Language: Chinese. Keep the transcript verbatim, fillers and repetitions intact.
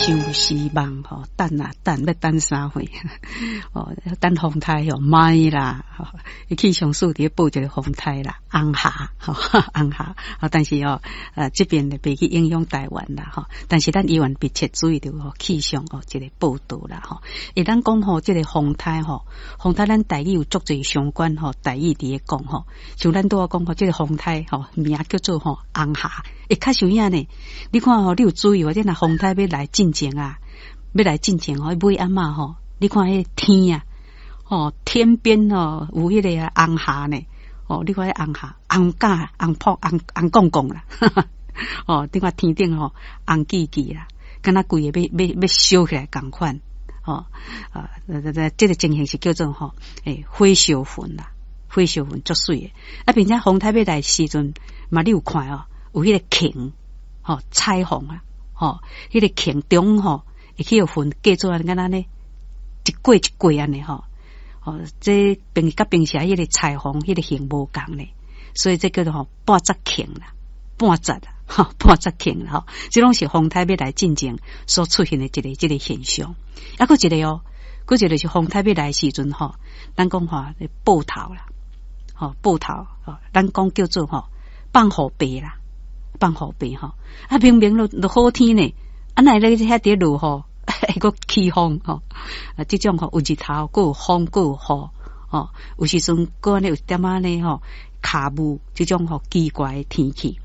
想希望吼，等啊等要等啥会？哦，等风台吼mai啦，吼，气象署伫报一个风台啦，红霞吼，红霞。哦，但是哦，呃，这边呢袂去影响台湾啦，吼。但是咱依然密切注意着吼气象哦，这个报道啦，吼。而咱讲吼，这个风台吼，风台咱台语有足侪相关吼，台语伫咧讲吼，像咱拄仔讲吼，这个风台吼名叫做吼红霞，会较像样呢。你看吼，你有注意或者若风台要来进前啊，要来进前吼，尾暗嘛吼，你看迄天啊，吼天边吼有迄个啊红霞呢，哦，你看迄红霞、红架、红泡、红红公公啦，哦，你看天顶吼红记记啦，敢若规个要要要烧起来共款，哦啊，这个情形是叫做吼诶火烧云啦，火烧云足水诶，啊，并且风台要来时阵，嘛你有看哦，有迄个擎。吼、哦，彩虹啊，吼、哦，迄、那个空中吼，会去有云架做安尼，敢若呢一过一过安尼吼，哦，这平甲平时迄个彩虹迄、那个形无共呢，所以这叫做吼半折空啦，半折啦，吼、哦，半折空啦，吼，这拢是风台要来进前所出现的一个一个现象。还佫一个哦，佫一个是风台要来时阵吼，咱讲吼爆头啦，吼、哦、爆头，哦，咱讲叫做吼放雨白啦。放雨白吼，啊明明都都好天呢，啊奈咧遐伫落吼，还个起风吼，啊这种吼有日头，佫有风，佫有雨，哦，有时阵佫安尼有点仔呢吼，卡雾，这种吼奇怪的天气。